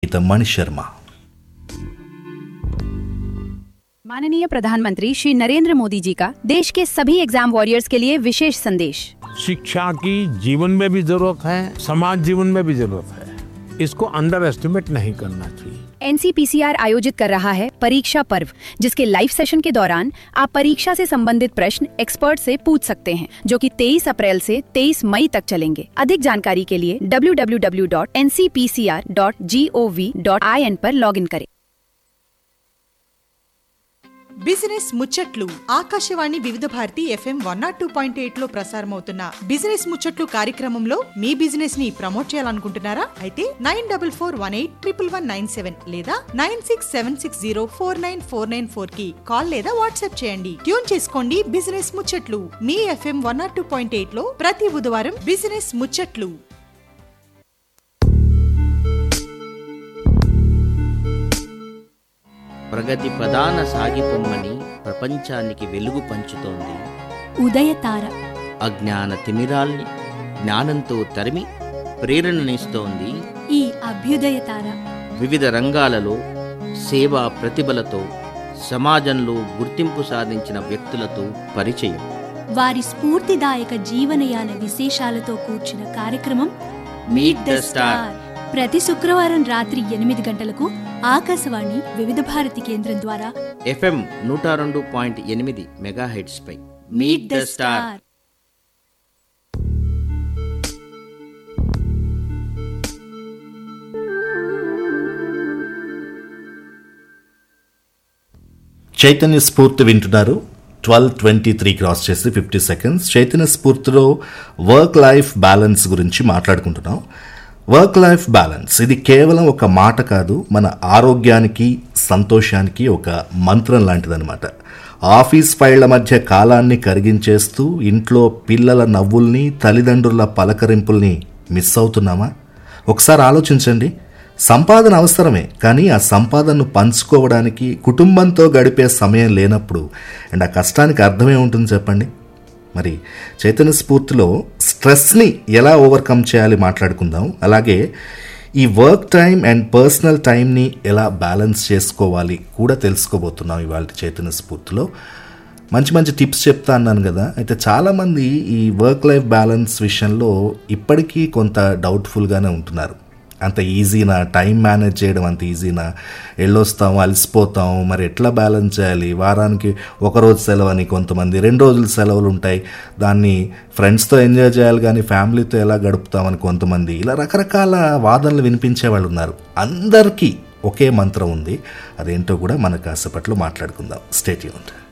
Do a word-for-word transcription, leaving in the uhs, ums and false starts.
मनीष शर्मा। माननीय प्रधानमंत्री श्री नरेंद्र मोदी जी का देश के सभी एग्जाम वॉरियर्स के लिए विशेष संदेश। शिक्षा की जीवन में भी जरूरत है, समाज जीवन में भी जरूरत है, इसको अंडर एस्टिमेट नहीं करना चाहिए। एनसीपीसीआर आयोजित कर रहा है परीक्षा पर्व, जिसके लाइव सेशन के दौरान आप परीक्षा से संबंधित प्रश्न एक्सपर्ट से पूछ सकते हैं, जो कि तेईस अप्रैल से तेईस मई तक चलेंगे। अधिक जानकारी के लिए W W W dot N C P C R dot G O V dot I N पर लॉगिन करें। బిజినెస్ ముచ్చట్లు ఆకాశవాణి వివిధ Bharati FM one not two point eight లో ప్రసారమవుతున్న బిజినెస్ ముచ్చట్లు కార్యక్రమంలో మీ బిజినెస్ ని ప్రమోట్ చేయాలనుకుంటున్నారా? అయితే nine double four one eight triple one nine seven లేదా nine six seven six zero four nine four nine four కి కాల్ లేదా వాట్సాప్ చేయండి. ట్యూన్ చేసుకోండి బిజినెస్ ముచ్చట్లు మీ FM one not two point eight లో ప్రతి బుధవారం బిజినెస్ ముచ్చట్లు. ప్రగతి ప్రధాన సాగిపొమ్మని ప్రపంచానికి వెలుగు పంచుతోంది ఉదయతార. అజ్ఞాన తిమిరాల్ని జ్ఞానంతో తరిమి ప్రేరణనిస్తోంది ఈ అభ్యుదయతార. వివిధ రంగాలలో సేవా ప్రతిభలతో సమాజంలో గుర్తింపు సాధించిన వ్యక్తులతో పరిచయం, వారి స్ఫూర్తిదాయక జీవనయాన విశేషాలతో కూర్చిన కార్యక్రమం మీట్ ద స్టార్. ప్రతి శుక్రవారం రాత్రి ఎనిమిది గంటలకు ఆకాశవాణి వివిధ భారతి కేంద్రం ద్వారా ఎఫ్ఎం నూట రెండు పాయింట్ ఎనిమిది megahertz pi meet the star. Chaitanya స్ఫూర్తి వింటున్నారు. ట్వెల్వ్ ట్వంటీ త్రీ క్రాస్ చేసి fifty seconds. Chaitanya స్ఫూర్తిలో work life balance గురించి మాట్లాడుకుంటున్నాం. వర్క్ లైఫ్ బ్యాలెన్స్ ఇది కేవలం ఒక మాట కాదు, మన ఆరోగ్యానికి సంతోషానికి ఒక మంత్రం లాంటిదన్నమాట. ఆఫీస్ ఫైళ్ల మధ్య కాలాన్ని కరిగించేస్తూ ఇంట్లో పిల్లల నవ్వుల్ని, తల్లిదండ్రుల పలకరింపుల్ని మిస్ అవుతున్నామా? ఒకసారి ఆలోచించండి. సంపాదన అవసరమే, కానీ ఆ సంపాదనను పంచుకోవడానికి కుటుంబంతో గడిపే సమయం లేనప్పుడు అండ్ ఆ కష్టానికి అర్థమే ఉంటుంది చెప్పండి. మరి చైతన్య స్ఫూర్తిలో స్ట్రెస్ని ఎలా ఓవర్కమ్ చేయాలి మాట్లాడుకుందాం. అలాగే ఈ వర్క్ టైం అండ్ పర్సనల్ టైంని ఎలా బ్యాలెన్స్ చేసుకోవాలి కూడా తెలుసుకోబోతున్నాం ఇవాళ చైతన్య స్ఫూర్తిలో. మంచి మంచి టిప్స్ చెప్తా అన్నాను కదా. అయితే చాలామంది ఈ వర్క్ లైఫ్ బ్యాలెన్స్ విషయంలో ఇప్పటికీ కొంత డౌట్ఫుల్గానే ఉంటున్నారు. అంత ఈజీనా, టైం మేనేజ్ చేయడం అంత ఈజీనా, వెళ్ళొస్తాం అలసిపోతాం, మరి ఎట్లా బ్యాలెన్స్ చేయాలి? వారానికి ఒకరోజు సెలవు అని కొంతమంది, రెండు రోజులు సెలవులు ఉంటాయి, దాన్ని ఫ్రెండ్స్తో ఎంజాయ్ చేయాలి కానీ ఫ్యామిలీతో ఎలా గడుపుతామని కొంతమంది, ఇలా రకరకాల వాదనలు వినిపించే వాళ్ళు ఉన్నారు. అందరికీ ఒకే మంత్రం ఉంది, అదేంటో కూడా మనకు కాసేపట్లో మాట్లాడుకుందాం. Stay tuned.